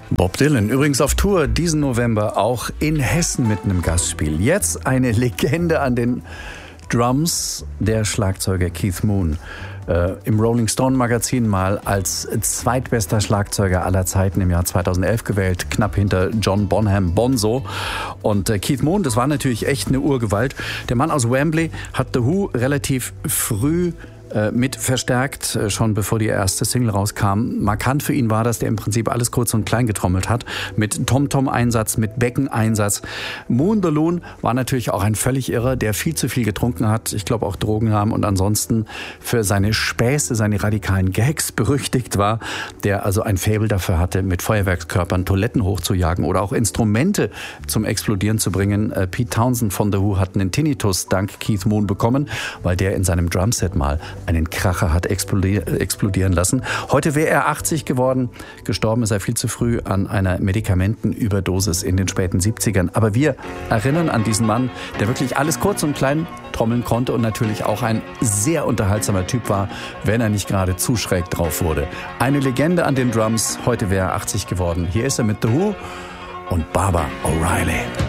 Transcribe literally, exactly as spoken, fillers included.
Bob Dylan, übrigens auf Tour diesen November, auch in Hessen mit einem Gastspiel. Jetzt eine Legende an den Drums, der Schlagzeuger Keith Moon. Äh, Im Rolling Stone Magazin mal als zweitbester Schlagzeuger aller Zeiten im Jahr zweitausendelf gewählt, knapp hinter John Bonham Bonzo. Und äh, Keith Moon, das war natürlich echt eine Urgewalt. Der Mann aus Wembley hat The Who relativ früh mit verstärkt, schon bevor die erste Single rauskam. Markant für ihn war, dass der im Prinzip alles kurz und klein getrommelt hat. Mit Tom-Tom-Einsatz, mit Beckeneinsatz. Moon the Loon war natürlich auch ein völlig Irrer, der viel zu viel getrunken hat. Ich glaube auch Drogen nahm und ansonsten für seine Späße, seine radikalen Gags berüchtigt war. Der also ein Faible dafür hatte, mit Feuerwerkskörpern Toiletten hochzujagen oder auch Instrumente zum Explodieren zu bringen. Pete Townshend von The Who hat einen Tinnitus dank Keith Moon bekommen, weil der in seinem Drumset mal einen Kracher hat explodieren lassen. Heute wäre er achtzig geworden. Gestorben ist er viel zu früh an einer Medikamentenüberdosis in den späten siebzigern. Aber wir erinnern an diesen Mann, der wirklich alles kurz und klein trommeln konnte und natürlich auch ein sehr unterhaltsamer Typ war, wenn er nicht gerade zu schräg drauf wurde. Eine Legende an den Drums. Heute wäre er achtzig geworden. Hier ist er mit The Who und Baba O'Reilly.